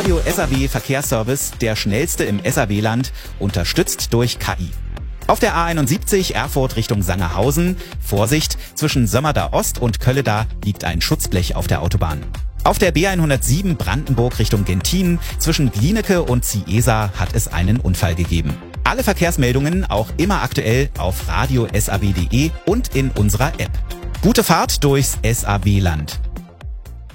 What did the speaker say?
Radio SAW Verkehrsservice, der schnellste im SAW-Land, unterstützt durch KI. Auf der A71 Erfurt Richtung Sangerhausen, Vorsicht, zwischen Sömmerda Ost und Kölleda liegt ein Schutzblech auf der Autobahn. Auf der B107 Brandenburg Richtung Genthin, zwischen Glienicke und Ciesa hat es einen Unfall gegeben. Alle Verkehrsmeldungen auch immer aktuell auf radio-saw.de und in unserer App. Gute Fahrt durchs SAW-Land.